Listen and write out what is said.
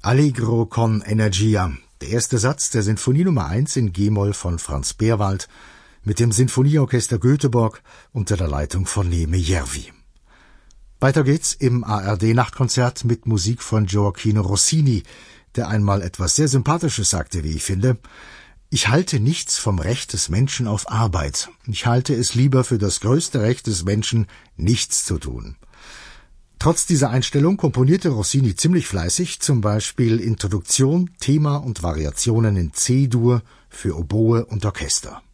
Allegro con Energia, der erste Satz der Sinfonie Nummer 1 in G-Moll von Franz Beerwald mit dem Sinfonieorchester Göteborg unter der Leitung von Neme Järvi. Weiter geht's im ARD-Nachtkonzert mit Musik von Gioacchino Rossini, der einmal etwas sehr Sympathisches sagte, wie ich finde: Ich halte nichts vom Recht des Menschen auf Arbeit. Ich halte es lieber für das größte Recht des Menschen, nichts zu tun. Trotz dieser Einstellung komponierte Rossini ziemlich fleißig, zum Beispiel Introduktion, Thema und Variationen in C-Dur für Oboe und Orchester.